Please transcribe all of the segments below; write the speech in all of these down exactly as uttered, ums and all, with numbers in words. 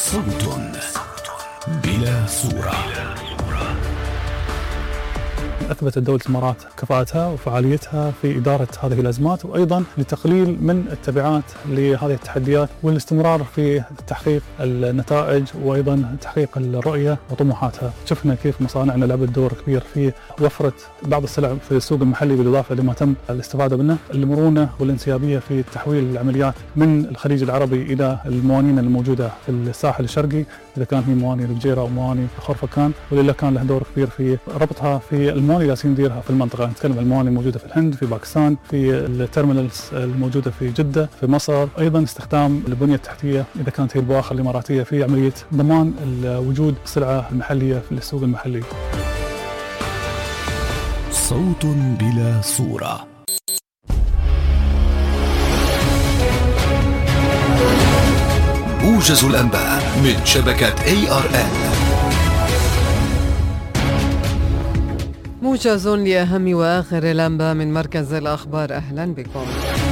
صوت بلا صورة. أثبتت دولة الإمارات كفاءتها وفعاليتها في إدارة هذه الأزمات، وأيضا لتقليل من التبعات لهذه التحديات والاستمرار في تحقيق النتائج وأيضا تحقيق الرؤية وطموحاتها. شفنا كيف مصانعنا لعبت دور كبير في وفرة بعض السلع في السوق المحلي بالإضافة لما تم الاستفادة منه، المرونة والانسيابية في تحويل العمليات من الخليج العربي إلى الموانين الموجودة في الساحل الشرقي، إذا كان هي مواني الفجيرة أو مواني خرفكان، ولله كان له دور كبير في ربطها في المواني اللي نديرها في المنطقة. نتكلم عن المواني الموجودة في الهند، في باكستان، في التيرمينالز الموجودة في جدة، في مصر، أيضا استخدام البنية التحتية إذا كانت هي البواخر الإماراتية في عملية ضمان وجود السلعة المحلية في السوق المحلي. صوت بلا صورة. موجز الأنباء من شبكة إيه آر إل. موجز لأهم وآخر الأنباء من مركز الأخبار. أهلا بكم.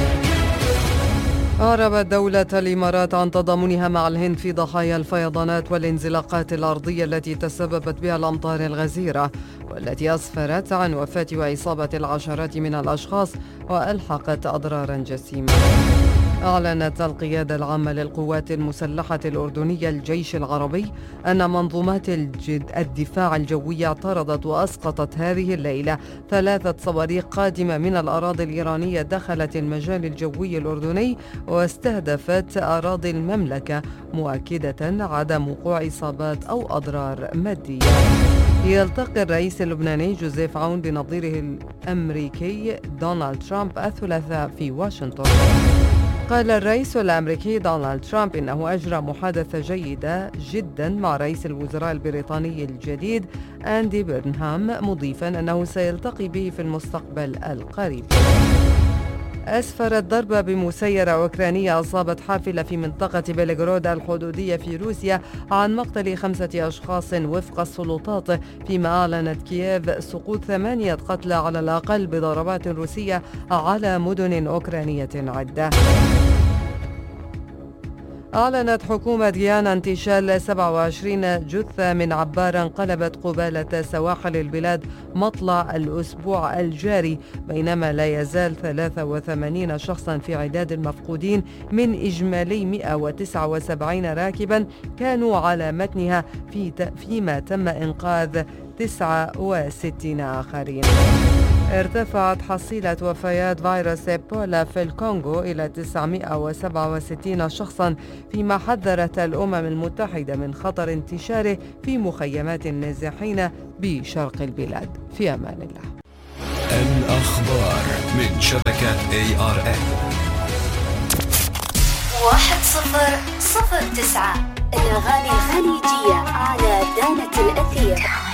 أعربت دولة الإمارات عن تضامنها مع الهند في ضحايا الفيضانات والانزلاقات الأرضية التي تسببت بها الأمطار الغزيرة، والتي أسفرت عن وفاة وإصابة العشرات من الأشخاص وألحقت أضرارا جسيمة. أعلنت القيادة العامة للقوات المسلحة الأردنية الجيش العربي أن منظومات الدفاع الجوي اعترضت وأسقطت هذه الليلة ثلاثة صواريخ قادمة من الأراضي الإيرانية دخلت المجال الجوي الأردني واستهدفت أراضي المملكة، مؤكدة عدم وقوع إصابات أو أضرار مادية. يلتقي الرئيس اللبناني جوزيف عون بنظيره الأمريكي دونالد ترامب الثلاثاء في واشنطن. قال الرئيس الأمريكي دونالد ترامب إنه أجرى محادثة جيدة جدا مع رئيس الوزراء البريطاني الجديد أندي بيرنهام، مضيفا أنه سيلتقي به في المستقبل القريب. أسفرت ضربة بمسيرة أوكرانية أصابت حافلة في منطقة بلغراد الحدودية في روسيا عن مقتل خمسة أشخاص وفق السلطات، فيما أعلنت كييف سقوط ثمانية قتلى على الأقل بضربات روسية على مدن أوكرانية عدة. أعلنت حكومة غيانا انتشال سبعة وعشرين جثة من عبارة انقلبت قبالة سواحل البلاد مطلع الأسبوع الجاري، بينما لا يزال ثلاثة وثمانين شخصا في عداد المفقودين من إجمالي مئة وتسعة وسبعين راكبا كانوا على متنها، في فيما تم إنقاذ تسعة وستين آخرين. ارتفعت حصيلة وفيات فيروس إيبولا في الكونغو إلى تسعمئة وسبعة وستين شخصا، فيما حذرت الأمم المتحدة من خطر انتشاره في مخيمات النازحين بشرق البلاد. في أمان الله. الأخبار من شبكة إيه آر إل. واحد صفر صفر تسعة الأغاني الخليجية على دانة الأثير.